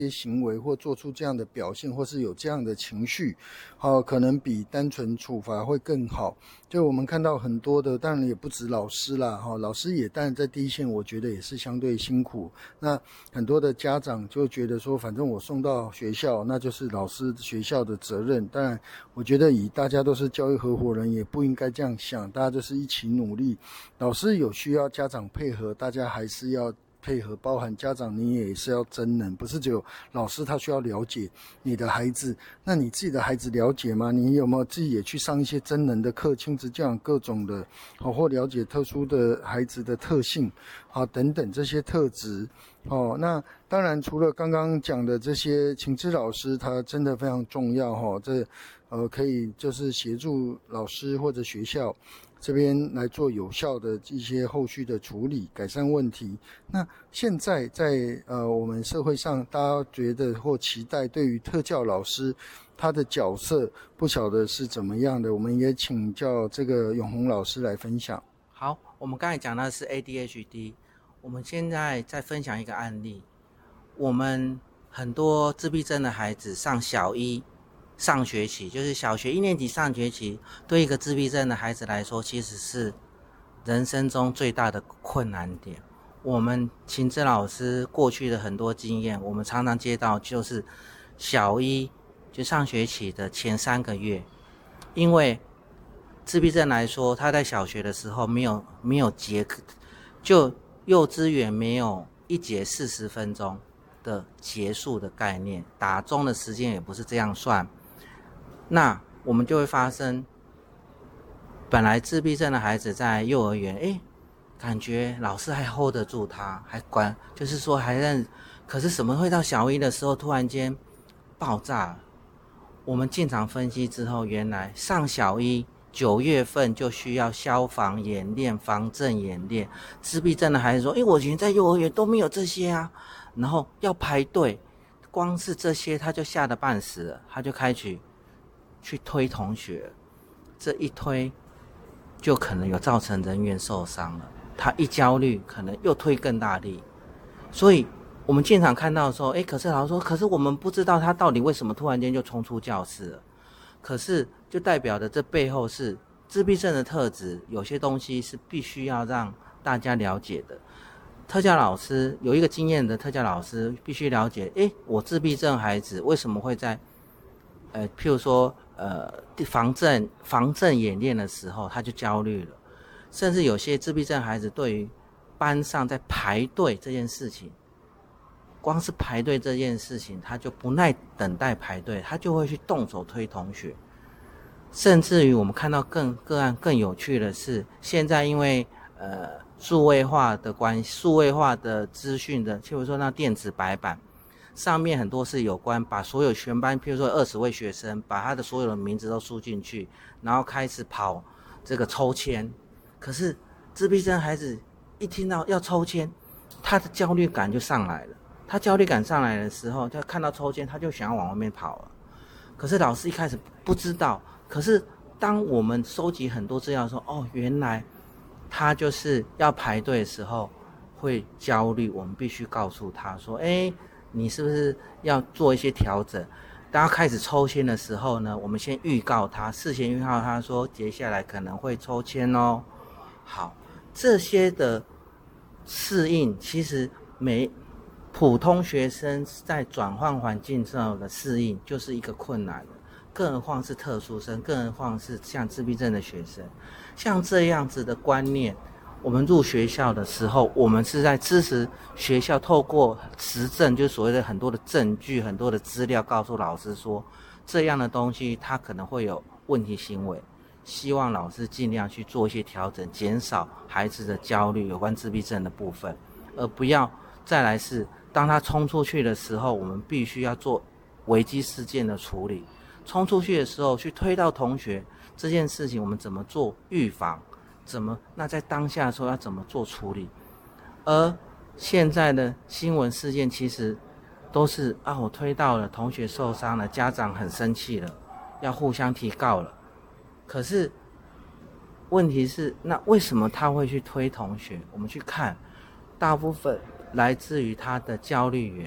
些行为或做出这样的表现，或是有这样的情绪，可能比单纯处罚会更好。就我们看到很多的，当然也不止老师啦，老师也当然在第一线，我觉得也是相对辛苦。那很多的家长就觉得说，反正我送到学校，那就是老师学校的责任。当然，我觉得以大家都是教育合伙人，也不应该这样想，大家就是一起努力。老师有需要家长配合，大家还是要配合，包含家长你也是要真能，不是只有老师他需要了解你的孩子，那你自己的孩子了解吗？你有没有自己也去上一些真能的课，亲子教养各种的，或了解特殊的孩子的特性等等这些特质那当然除了刚刚讲的这些请知老师，他真的非常重要这可以就是协助老师或者学校这边来做有效的一些后续的处理，改善问题。那现在在我们社会上，大家觉得或期待对于特教老师他的角色，不晓得是怎么样的，我们也请教这个永宏老师来分享。 好，我们刚才讲的是 ADHD， 我们现在再分享一个案例。我们很多自闭症的孩子上小一上学期，就是小学1年级上学期，对一个自闭症的孩子来说，其实是人生中最大的困难点。我们请知老师过去的很多经验，我们常常接到就是小一就上学期的前3个月，因为自闭症来说，他在小学的时候没有节课，就幼稚园没有一节40分钟的结束的概念，打钟的时间也不是这样算。那我们就会发生，本来自闭症的孩子在幼儿园，感觉老师还 hold 得住他，还管，就是说还认，可是什么会到小一的时候突然间爆炸了？我们进场分析之后，原来上小一9月份就需要消防演练、防震演练。自闭症的孩子说：“我以前在幼儿园都没有这些啊，然后要排队，光是这些他就吓得半死了，他就开始去推同学，这一推就可能有造成人员受伤了。他一焦虑，可能又推更大力。所以我们现场看到说，可是老师说，可是我们不知道他到底为什么突然间就冲出教室了。可是就代表的这背后是自闭症的特质，有些东西是必须要让大家了解的。特教老师有一个经验的特教老师必须了解，我自闭症孩子为什么会在譬如说防震演练的时候他就焦虑了，甚至有些自闭症孩子对于班上在排队这件事情，光是排队这件事情他就不耐等待排队，他就会去动手推同学。甚至于我们看到个案更有趣的是，现在因为数位化的关系，数位化的资讯的，譬如说那电子白板上面很多是有关把所有全班，譬如说20位学生，把他的所有的名字都输进去，然后开始跑这个抽签。可是自闭症孩子一听到要抽签，他的焦虑感就上来了。他焦虑感上来的时候，他看到抽签，他就想要往外面跑了。可是老师一开始不知道，可是当我们收集很多资料说，原来他就是要排队的时候会焦虑，我们必须告诉他说，你是不是要做一些调整？当他开始抽签的时候呢，我们先预告他，事先预告他说，接下来可能会抽签哦。好，这些的适应，其实普通学生在转换环境之后的适应就是一个困难了，更何况是特殊生，更何况是像自闭症的学生。像这样子的观念，我们入学校的时候，我们是在支持学校透过实证，就是所谓的很多的证据、很多的资料，告诉老师说这样的东西它可能会有问题行为，希望老师尽量去做一些调整，减少孩子的焦虑有关自闭症的部分，而不要再来是当他冲出去的时候，我们必须要做危机事件的处理。冲出去的时候去推到同学这件事情，我们怎么做预防？那在当下的时候要怎么做处理？而现在的新闻事件其实都是我推到了，同学受伤了，家长很生气了，要互相提告了。可是问题是，那为什么他会去推同学？我们去看，大部分来自于他的焦虑源，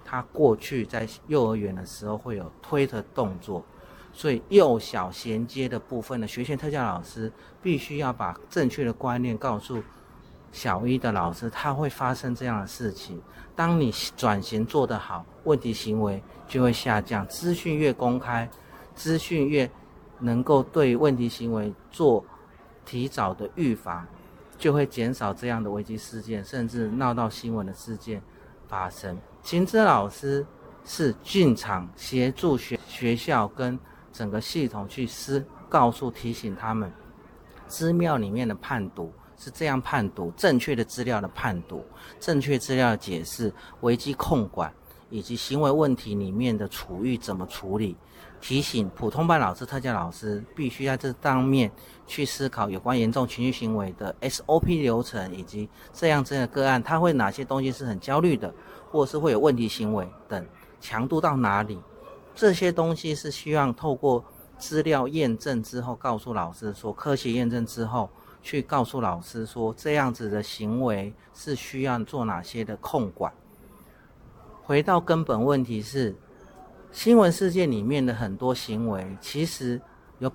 他过去在幼儿园的时候会有推的动作，所以幼小衔接的部分的学前特教老师必须要把正确的观念告诉小一的老师，他会发生这样的事情。当你转型做得好，问题行为就会下降。资讯越公开，资讯越能够对问题行为做提早的预防，就会减少这样的危机事件，甚至闹到新闻的事件发生。情资老师是进场协助学校跟整个系统去告诉提醒他们，资料里面的判读是这样判读，正确的资料的判读，正确资料的解释，危机控管以及行为问题里面的处遇怎么处理，提醒普通班老师、特教老师必须在这当面去思考有关严重情绪行为的 SOP 流程，以及这样的个案，他会哪些东西是很焦虑的，或是会有问题行为等，强度到哪里，这些东西是希望透过资料验证之后告诉老师说，科学验证之后去告诉老师说，这样子的行为是需要做哪些的控管。回到根本问题是，新闻事件里面的很多行为，其实有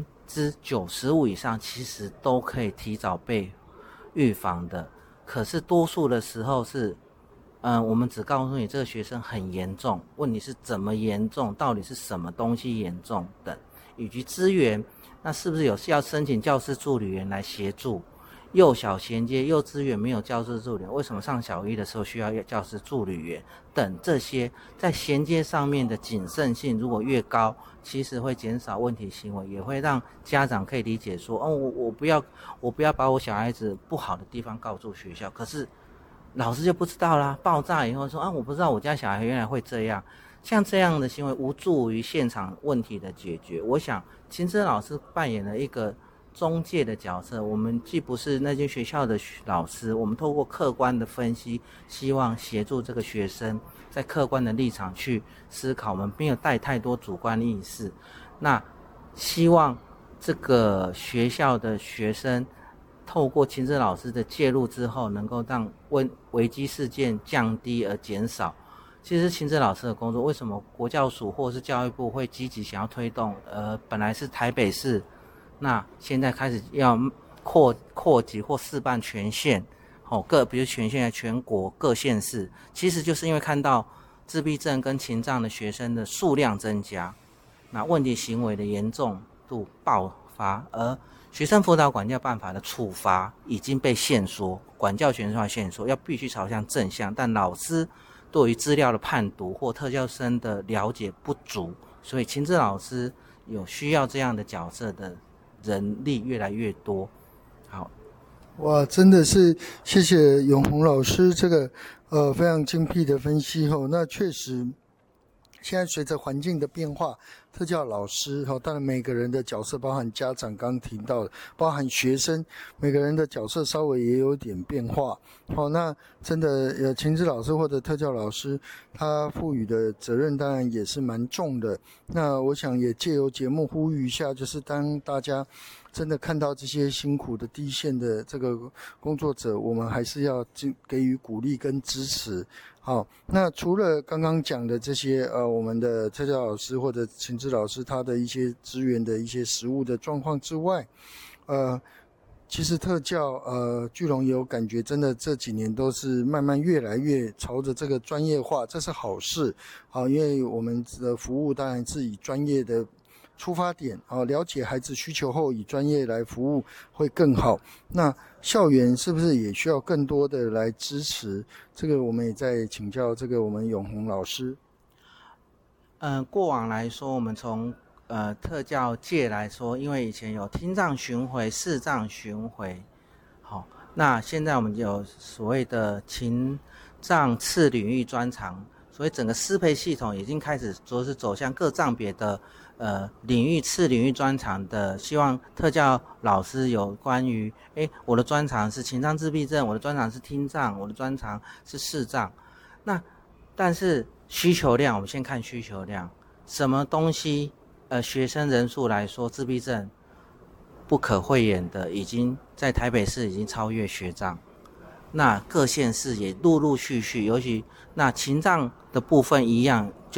95%以上其实都可以提早被预防的，可是多数的时候是我们只告诉你这个学生很严重，问题是怎么严重，到底是什么东西严重等，以及资源，那是不是有需要申请教师助理员来协助？幼小衔接幼稚园没有教师助理员，为什么上小一的时候需要教师助理员等，这些在衔接上面的谨慎性如果越高，其实会减少问题行为，也会让家长可以理解说，我不要把我小孩子不好的地方告诉学校，可是老师就不知道啦，爆炸以后说我不知道我家小孩原来会这样，像这样的行为无助于现场问题的解决。我想情资老师扮演了一个中介的角色，我们既不是那间学校的老师，我们透过客观的分析，希望协助这个学生在客观的立场去思考，我们没有带太多主观意识，那希望这个学校的学生透过情资老师的介入之后，能够让危机事件降低而减少。其实情资老师的工作，为什么国教署或是教育部会积极想要推动？本来是台北市，那现在开始要扩及或试办全县，比如全县全国各县市，其实就是因为看到自闭症跟情障的学生的数量增加，那问题行为的严重度爆发，而学生辅导管教办法的处罚已经被限缩，管教权限限缩，要必须朝向正向，但老师对于资料的判读或特教生的了解不足，所以情资老师有需要这样的角色的人力越来越多。好， 哇，真的是谢谢永宏老师这个非常精辟的分析后，那确实现在随着环境的变化，特教老师当然每个人的角色，包含家长刚提到的，包含学生，每个人的角色稍微也有点变化。那真的情资老师或者特教老师，他赋予的责任当然也是蛮重的。那我想也借由节目呼吁一下，就是当大家真的看到这些辛苦的第一线的这个工作者，我们还是要给予鼓励跟支持。好，那除了刚刚讲的这些我们的特教老师或者情资老师他的一些资源的一些实务的状况之外，其实特教巨龙也有感觉，真的这几年都是慢慢越来越朝着这个专业化，这是好事。好，因为我们的服务当然是以专业的出发点，了解孩子需求后以专业来服务会更好。那校园是不是也需要更多的来支持？这个我们也在请教这个我们永宏老师。 过往来说，我们从特教界来说，因为以前有听障巡回、视障巡回，好，那现在我们有所谓的情障次领域专长，所以整个师培系统已经开始走向各障别的领域次领域专长的，希望特教老师有关于我的专长是情障自闭症，我的专长是听障，我的专长是视障。那但是需求量，我们先看需求量，什么东西学生人数来说，自闭症不可讳言的已经在台北市已经超越学障。 那各县市也陆陆续续，尤其那情障的部分一样。